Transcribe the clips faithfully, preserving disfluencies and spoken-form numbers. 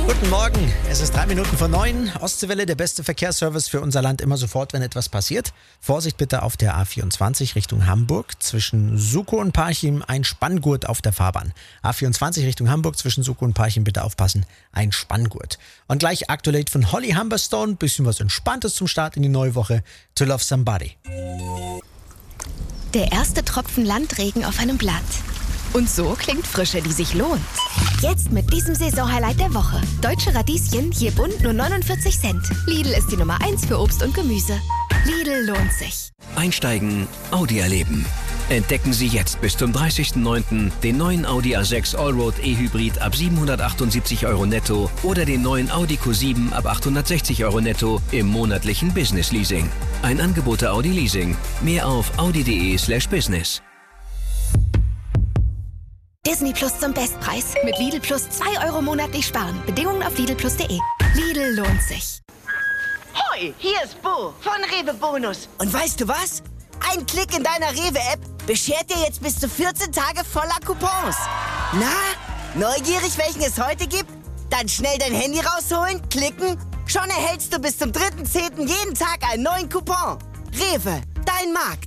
Guten Morgen, es ist drei Minuten vor neun. Ostseewelle, der beste Verkehrsservice für unser Land, immer sofort, wenn etwas passiert. Vorsicht bitte auf der A vierundzwanzig Richtung Hamburg. Zwischen Sukow und Parchim ein Spanngurt auf der Fahrbahn. A vierundzwanzig Richtung Hamburg, zwischen Sukow und Parchim bitte aufpassen, ein Spanngurt. Und gleich Aktuell von Holly Humberstone, bisschen was Entspanntes zum Start in die neue Woche. To Love Somebody. Der erste Tropfen Landregen auf einem Blatt. Und so klingt Frische, die sich lohnt. Jetzt mit diesem Saisonhighlight der Woche. Deutsche Radieschen, je bunt nur neunundvierzig Cent. Lidl ist die Nummer eins für Obst und Gemüse. Lidl lohnt sich. Einsteigen, Audi erleben. Entdecken Sie jetzt bis zum dreißigsten neunten den neuen Audi A sechs Allroad E-Hybrid ab siebenhundertachtundsiebzig Euro netto oder den neuen Audi Q sieben ab achthundertsechzig Euro netto im monatlichen Business Leasing. Ein Angebot der Audi Leasing. Mehr auf audi.de slash business. Disney Plus zum Bestpreis. Mit Lidl Plus zwei Euro monatlich sparen. Bedingungen auf lidl plus punkt de. Lidl lohnt sich. Hoi, hier ist Bo von Rewe Bonus. Und weißt du was? Ein Klick in deiner Rewe-App beschert dir jetzt bis zu vierzehn Tage voller Coupons. Na, neugierig, welchen es heute gibt? Dann schnell dein Handy rausholen, klicken. Schon erhältst du bis zum dritten zehnten jeden Tag einen neuen Coupon. Rewe, dein Markt.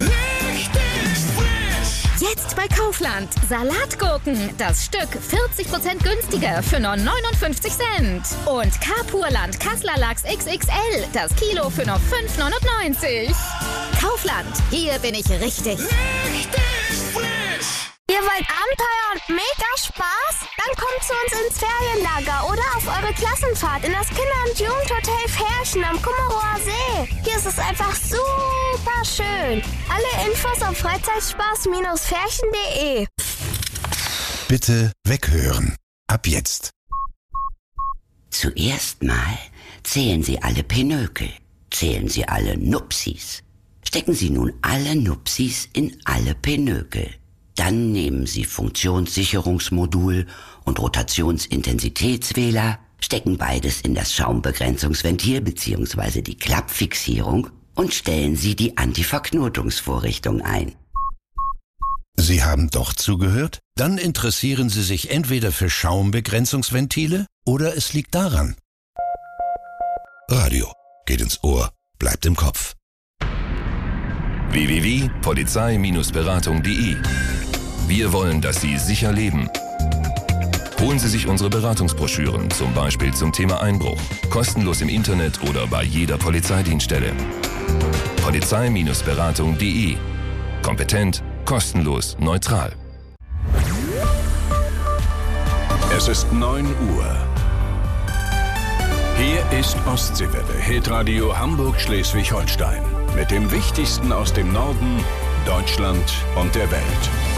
Jetzt bei Kaufland. Salatgurken. Das Stück vierzig Prozent günstiger für nur neunundfünfzig Cent. Und Carpurland Kassler Lachs X X L. Das Kilo für nur fünf neunundneunzig. Kaufland. Hier bin ich richtig. Richtig frisch. Ihr wollt Abenteuer und mega Spaß? Dann kommt zu uns ins Ferienlager oder auf eure Klassenfahrt in das Kinder- und Jugendhotel Ferchen am Kummerower See. Hier ist es einfach super schön. Alle Infos auf freizeitspaß ferchen punkt de. Bitte weghören. Ab jetzt. Zuerst mal zählen Sie alle Pinökel. Zählen Sie alle Nupsis. Stecken Sie nun alle Nupsis in alle Pinökel. Dann nehmen Sie Funktionssicherungsmodul und Rotationsintensitätswähler, stecken beides in das Schaumbegrenzungsventil bzw. die Klappfixierung und stellen Sie die Antiverknotungsvorrichtung ein. Sie haben doch zugehört? Dann interessieren Sie sich entweder für Schaumbegrenzungsventile oder es liegt daran. Radio geht ins Ohr, bleibt im Kopf. w w w punkt polizei Beratung punkt de. Wir wollen, dass Sie sicher leben. Holen Sie sich unsere Beratungsbroschüren, zum Beispiel zum Thema Einbruch, kostenlos im Internet oder bei jeder Polizeidienststelle. polizei Beratung punkt de. Kompetent, kostenlos, neutral. Es ist neun Uhr. Hier ist Ostseewelle, Hitradio Hamburg-Schleswig-Holstein. Mit dem Wichtigsten aus dem Norden, Deutschland und der Welt.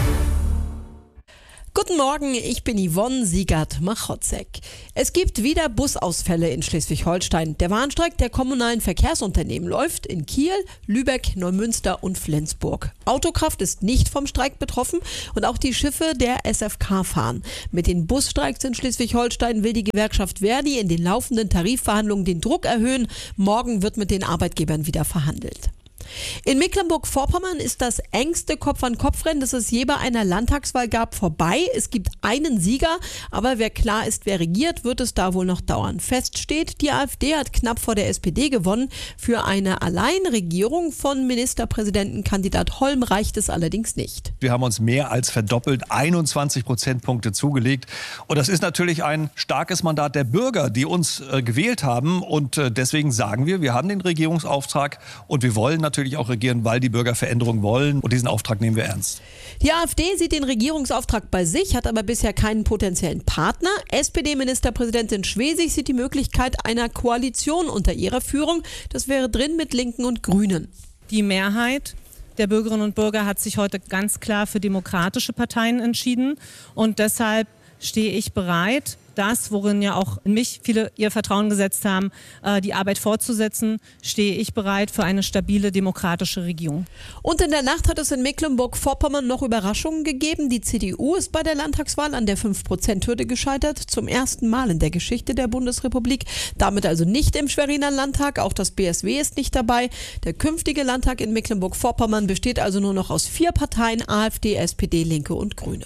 Guten Morgen, ich bin Yvonne Siegert-Machotzek. Es gibt wieder Busausfälle in Schleswig-Holstein. Der Warnstreik der kommunalen Verkehrsunternehmen läuft in Kiel, Lübeck, Neumünster und Flensburg. Autokraft ist nicht vom Streik betroffen und auch die Schiffe der S F K fahren. Mit den Busstreiks in Schleswig-Holstein will die Gewerkschaft Verdi in den laufenden Tarifverhandlungen den Druck erhöhen. Morgen wird mit den Arbeitgebern wieder verhandelt. In Mecklenburg-Vorpommern ist das engste Kopf-an-Kopf-Rennen, das es je bei einer Landtagswahl gab, vorbei. Es gibt einen Sieger, aber wer klar ist, wer regiert, wird es da wohl noch dauern. Fest steht, die AfD hat knapp vor der S P D gewonnen. Für eine Alleinregierung von Ministerpräsidentenkandidat Holm reicht es allerdings nicht. Wir haben uns mehr als verdoppelt, einundzwanzig Prozentpunkte zugelegt. Und das ist natürlich ein starkes Mandat der Bürger, die uns äh, gewählt haben. Und äh, deswegen sagen wir, wir haben den Regierungsauftrag und wir wollen natürlich auch regieren, weil die Bürger Veränderung wollen. Und diesen Auftrag nehmen wir ernst. Die AfD sieht den Regierungsauftrag bei sich, hat aber bisher keinen potenziellen Partner. S P D-Ministerpräsidentin Schwesig sieht die Möglichkeit einer Koalition unter ihrer Führung. Das wäre drin mit Linken und Grünen. Die Mehrheit der Bürgerinnen und Bürger hat sich heute ganz klar für demokratische Parteien entschieden. Und deshalb stehe ich bereit, das, worin ja auch in mich viele ihr Vertrauen gesetzt haben, die Arbeit fortzusetzen, stehe ich bereit für eine stabile demokratische Regierung. Und in der Nacht hat es in Mecklenburg-Vorpommern noch Überraschungen gegeben. Die C D U ist bei der Landtagswahl an der fünf Prozent Hürde gescheitert. Zum ersten Mal in der Geschichte der Bundesrepublik. Damit also nicht im Schweriner Landtag. Auch das B S W ist nicht dabei. Der künftige Landtag in Mecklenburg-Vorpommern besteht also nur noch aus vier Parteien: AfD, S P D, Linke und Grüne.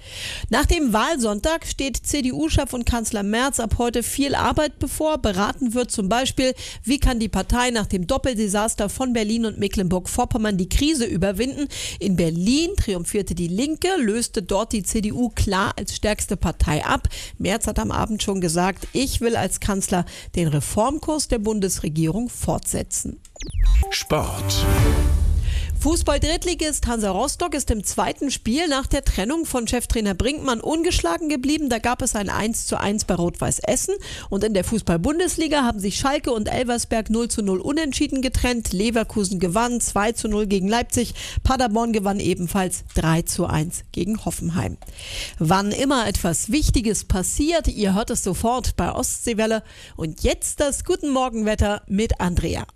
Nach dem Wahlsonntag steht C D U-Chef und Kanzler Merz ab heute viel Arbeit bevor. Beraten wird zum Beispiel, wie kann die Partei nach dem Doppeldesaster von Berlin und Mecklenburg-Vorpommern die Krise überwinden. In Berlin triumphierte die Linke, löste dort die C D U klar als stärkste Partei ab. Merz hat am Abend schon gesagt, ich will als Kanzler den Reformkurs der Bundesregierung fortsetzen. Sport. Fußball-Drittligist Hansa Rostock ist im zweiten Spiel nach der Trennung von Cheftrainer Brinkmann ungeschlagen geblieben. Da gab es ein eins zu eins bei Rot-Weiß Essen. Und in der Fußball-Bundesliga haben sich Schalke und Elversberg null zu null unentschieden getrennt. Leverkusen gewann zwei zu null gegen Leipzig. Paderborn gewann ebenfalls drei zu eins gegen Hoffenheim. Wann immer etwas Wichtiges passiert, ihr hört es sofort bei Ostseewelle. Und jetzt das Guten Morgenwetter mit Andrea.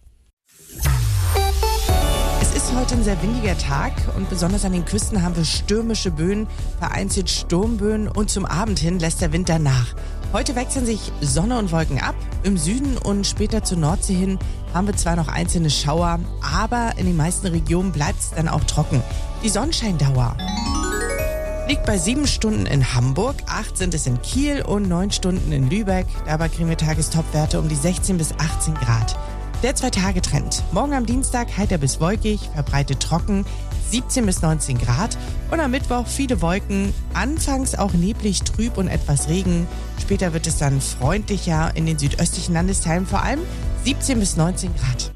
Es ist heute ein sehr windiger Tag und besonders an den Küsten haben wir stürmische Böen, vereinzelt Sturmböen und zum Abend hin lässt der Wind danach. Heute wechseln sich Sonne und Wolken ab. Im Süden und später zur Nordsee hin haben wir zwar noch einzelne Schauer, aber in den meisten Regionen bleibt es dann auch trocken. Die Sonnenscheindauer liegt bei sieben Stunden in Hamburg, acht sind es in Kiel und neun Stunden in Lübeck. Dabei kriegen wir Tagestopwerte um die sechzehn bis achtzehn Grad. Der Zwei-Tage-Trend. Morgen am Dienstag heiter bis wolkig, verbreitet trocken, siebzehn bis neunzehn Grad. Und am Mittwoch viele Wolken, anfangs auch neblig, trüb und etwas Regen. Später wird es dann freundlicher in den südöstlichen Landesteilen, vor allem siebzehn bis neunzehn Grad.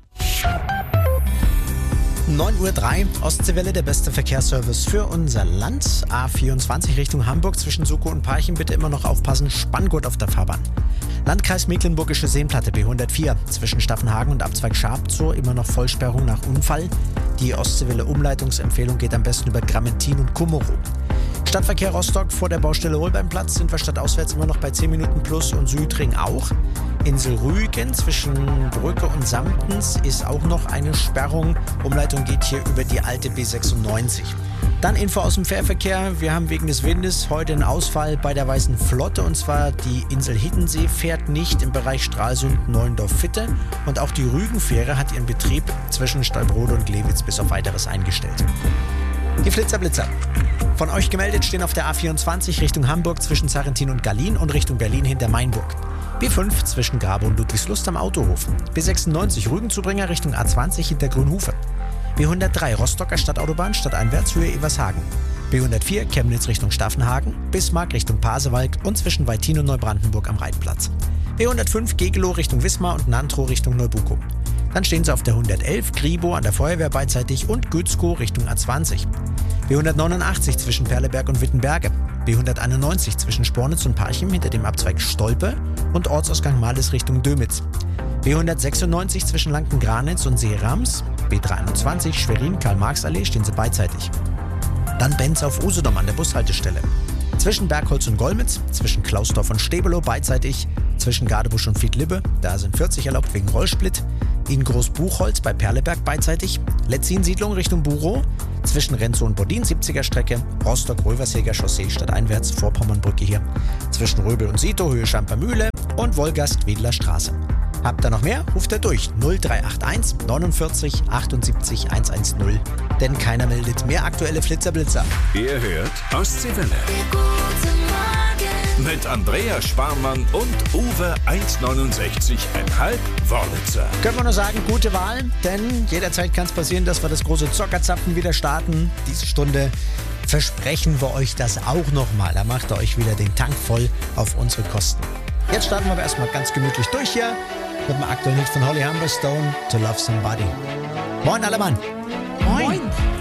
neun Uhr drei, Ostseewelle, der beste Verkehrsservice für unser Land. A vierundzwanzig Richtung Hamburg zwischen Suckow und Parchim, bitte immer noch aufpassen, Spanngurt auf der Fahrbahn. Landkreis Mecklenburgische Seenplatte B hundertvier zwischen Staffenhagen und Abzweig Scharpzow, immer noch Vollsperrung nach Unfall. Die Ostseewelle-Umleitungsempfehlung geht am besten über Grammentin und Kummorow. Stadtverkehr Rostock vor der Baustelle Holbeinplatz sind wir stadtauswärts immer noch bei zehn Minuten plus und Südring auch. Insel Rügen zwischen Brücke und Samtens ist auch noch eine Sperrung. Umleitung geht hier über die alte B sechsundneunzig. Dann Info aus dem Fährverkehr. Wir haben wegen des Windes heute einen Ausfall bei der Weißen Flotte. Und zwar die Insel Hiddensee fährt nicht im Bereich Stralsund-Neuendorf-Fitte. Und auch die Rügenfähre hat ihren Betrieb zwischen Stallbrode und Glewitz bis auf weiteres eingestellt. Die Flitzerblitzer. Von euch gemeldet stehen auf der A vierundzwanzig Richtung Hamburg zwischen Sarrentin und Gallien und Richtung Berlin hinter Mainburg. B fünf zwischen Grabe und Ludwigslust am Autohof. B sechsundneunzig Rügenzubringer Richtung A zwanzig hinter Grünhufe. B hundertdrei Rostocker Stadtautobahn stadteinwärts Höhe Evershagen. B hundertvier Chemnitz Richtung Staffenhagen, Bismarck Richtung Pasewalk und zwischen Wettin und Neubrandenburg am Reitplatz. B hundertfünf Gegelow Richtung Wismar und Nantrow Richtung Neubukow. Dann stehen sie auf der hundertelf Gribo an der Feuerwehr beidseitig und Gützkow Richtung A zwanzig. B hundertneunundachtzig zwischen Perleberg und Wittenberge. B hunderteinundneunzig zwischen Spornitz und Parchim hinter dem Abzweig Stolpe und Ortsausgang Males Richtung Dömitz. B hundertsechsundneunzig zwischen Lanken-Granitz und Seerams. B dreiundzwanzig Schwerin Karl-Marx-Allee stehen sie beidseitig. Dann Benz auf Usedom an der Bushaltestelle. Zwischen Bergholz und Golmitz, zwischen Klausdorf und Stebelow beidseitig, zwischen Gadebusch und Fiedlippe, da sind vierzig erlaubt wegen Rollsplit. In Großbuchholz bei Perleberg beidseitig, Letzin-Siedlung Richtung Burow, zwischen Renzow und Bodin siebziger Strecke, Rostock-Rövershäger Chaussee stadteinwärts, Vorpommernbrücke hier, zwischen Röbel und Sito, Höhe Schampermühle und Wolgast-Wedler Straße. Habt ihr noch mehr? Ruft er durch null drei acht eins neunundvierzig achtundsiebzig hundertzehn, denn keiner meldet mehr aktuelle Flitzerblitzer. Ihr hört Ostseewelle. Mit Andrea Sparmann und Uwe eins neunundsechzig Komma fünf Wörlitzer. Können wir nur sagen, gute Wahl, denn jederzeit kann es passieren, dass wir das große Zockerzapfen wieder starten. Diese Stunde versprechen wir euch das auch nochmal. Da macht ihr euch wieder den Tank voll auf unsere Kosten. Jetzt starten wir aber erstmal ganz gemütlich durch hier mit dem aktuellen Hit von Holly Humberstone, To Love Somebody. Moin alle Mann. Moin. Moin.